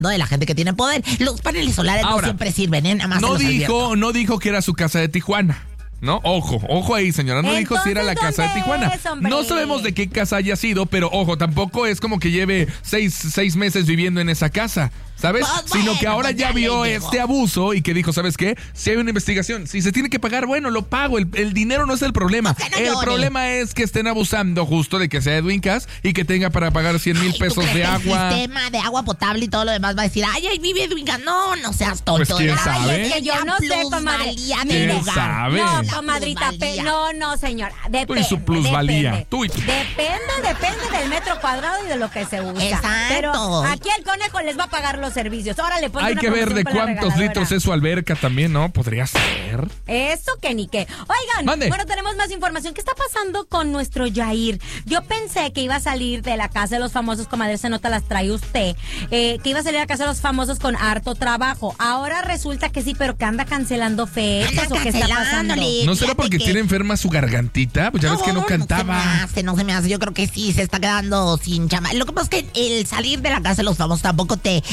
de la gente que tiene poder. Los paneles solares Ahora, no siempre sirven, nada más no dijo que era su casa de Tijuana. No, ojo ahí, señora. No dijo si era la casa de Tijuana. No sabemos de qué casa haya sido, pero ojo, tampoco es como que lleve seis meses viviendo en esa casa, ¿sabes? Sino que ahora ya vio este abuso y que dijo, ¿sabes qué? Si hay una investigación, si se tiene que pagar, bueno, lo pago. El dinero no es el problema. El problema es que estén abusando justo de que sea Edwin Cass y que tenga para pagar 100,000 pesos de agua. El sistema de agua potable y todo lo demás va a decir, ay, vive Edwin Cass. No seas tonto. Pues quién sabe. Es que yo no sé, comadre. ¿Quién sabe? No, comadrita, no, señora. Tú y su plusvalía. Depende del metro cuadrado y de lo que se usa. Exacto. Pero aquí el conejo les va a pagar los servicios. Ahora le pongo Hay una que ver de promoción para cuántos la litros es su alberca también, ¿no? Podría ser. Eso que ni qué. Oigan, Mande. Bueno, tenemos más información. ¿Qué está pasando con nuestro Yair? Yo pensé que iba a salir de la casa de los famosos, comadre, se nota las trae usted, que iba a salir a la casa de los famosos con harto trabajo. Ahora resulta que sí, pero que anda cancelando fechas o qué está pasando. ¿No será porque tiene enferma su gargantita? Pues ya ves que no cantaba. No se me hace. Yo creo que sí, se está quedando sin chama. Lo que pasa es que el salir de la casa de los famosos tampoco te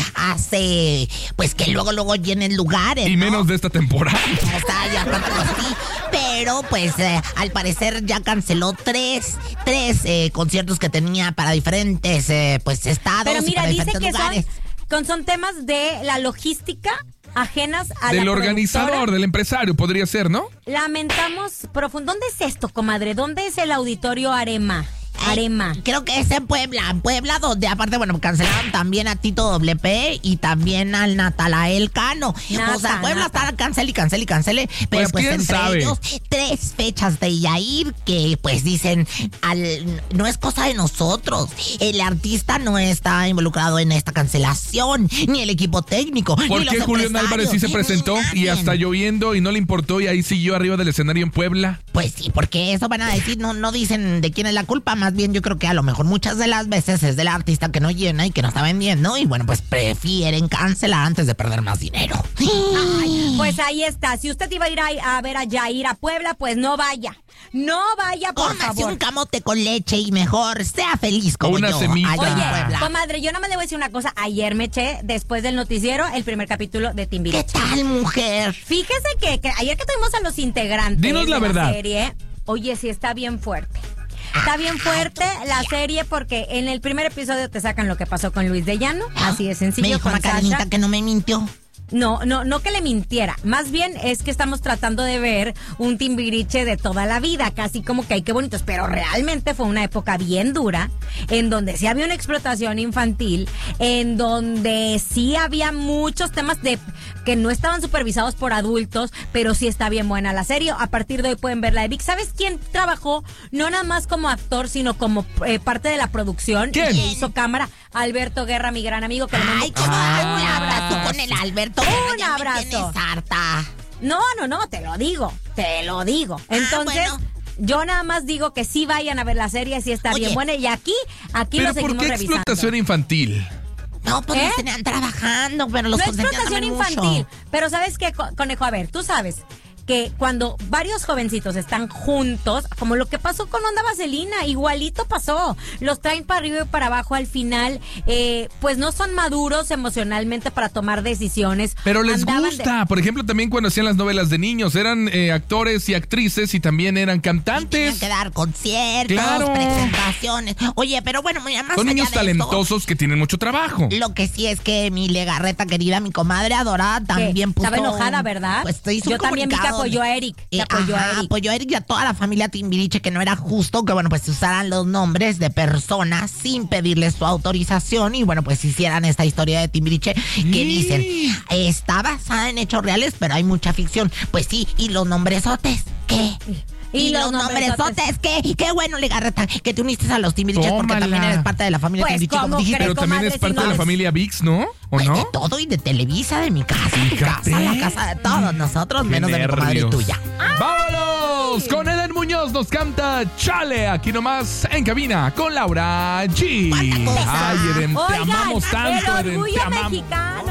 hace, pues que luego llenen lugares, y ¿no? menos de esta temporada. O sea, ya tampoco sí. Pero, pues, al parecer ya canceló tres conciertos que tenía para diferentes, pues, estados. Pero mira, para dice que lugares. son temas de la logística ajenas a del la organizador, productora. del empresario, podría ser, ¿no? Lamentamos profundo. ¿Dónde es esto, comadre? ¿Dónde es el auditorio Arema? Creo que es en Puebla, donde aparte, bueno, cancelaron también a Tito WP y también al Natanael Cano. O sea, Puebla está cancele, pero pues quién entre sabe. ellos 3 fechas de Yair que pues dicen, no es cosa de nosotros, el artista no está involucrado en esta cancelación, ni el equipo técnico, ¿Por ni los qué Julián Álvarez sí se presentó y hasta lloviendo y no le importó y ahí siguió arriba del escenario en Puebla? Pues sí, porque eso van a decir, no dicen de quién es la culpa, más bien yo creo que a lo mejor muchas de las veces es del artista que no llena y que no está vendiendo y bueno, pues prefieren cancelar antes de perder más dinero. Ay, pues ahí está. Si usted iba a ir a ver a Yair a Puebla, pues no vaya. No vaya, por Cómase favor. un camote con leche y mejor sea feliz como una yo. semilla. allá en Oye, Puebla. comadre, yo no me le voy a decir una cosa. Ayer me eché, después del noticiero, el primer capítulo de Timbiriche. ¿Qué tal, mujer? Fíjese que ayer que tuvimos a los integrantes Dinos la de verdad. serie, oye, sí está bien fuerte. Está bien fuerte la serie porque en el primer episodio te sacan lo que pasó con Luis de Llano, así de sencillo. Me dijo con Macarenita Sasha. que no me mintió. No que le mintiera. Más bien es que estamos tratando de ver un Timbiriche de toda la vida, casi como que ay, qué bonitos. Pero realmente fue una época bien dura, en donde sí había una explotación infantil, en donde sí había muchos temas que no estaban supervisados por adultos, pero sí está bien buena la serie. A partir de hoy pueden verla de Vic. ¿Sabes quién trabajó? No nada más como actor, sino como parte de la producción. ¿Quién? Que hizo cámara. Alberto Guerra, mi gran amigo, que le mando Ay, qué bonito. Un abrazo con el Alberto. Un Ya me abrazo. tienes harta. No, te lo digo. Entonces, bueno. yo nada más digo que sí vayan a ver la serie, sí está Oye. bien buena. Y aquí ¿Pero lo seguimos por qué revisando. explotación infantil? No, pues ¿Eh? los tenían trabajando, pero los No consentían explotación también infantil. mucho. Pero ¿sabes qué, conejo? A ver, tú sabes que cuando varios jovencitos están juntos, como lo que pasó con Onda Vaselina, igualito pasó. Los traen para arriba y para abajo al final, pues no son maduros emocionalmente para tomar decisiones. Pero les Andaban gusta. Por ejemplo, también cuando hacían las novelas de niños, eran actores y actrices y también eran Tenían cantantes. que dar conciertos, Claro. presentaciones. Oye, pero bueno, mira, más Son allá niños de esto, talentosos que tienen mucho trabajo. lo que sí es que mi Legarreta querida, mi comadre adorada, también puso... Estaba enojada, ¿verdad? Pues hizo Yo un también vi que comunicado apoyó a Eric. Que apoyó a Eric. apoyó a Eric y a toda la familia Timbiriche, que no era justo que, bueno, pues se usaran los nombres de personas sin pedirles su autorización y, bueno, pues hicieran esta historia de Timbiriche que dicen, está basada en hechos reales, pero hay mucha ficción. Pues sí, ¿y los nombresotes? ¿Qué? Y los nombresotes, qué bueno, Legarreta, que te uniste a los Timbiriches porque Tómala. también eres parte de la familia Pues, Timbiriche, como ¿cómo dijiste. Pero también comadre, es parte si no de la es- familia VIX, ¿no? ¿O Pues no? de todo y de Televisa, de mi casa, Fíjate. la casa de todos nosotros, Qué menos de mi comadre y nervios. tuya. ¡Vámonos! Con Eden Muñoz nos canta Chale, aquí nomás en cabina con Laura G. ¡Cuánta cosa! Ay, Eden, te Oigan, amamos tanto, el Eden, orgullo te amamos. mexicano.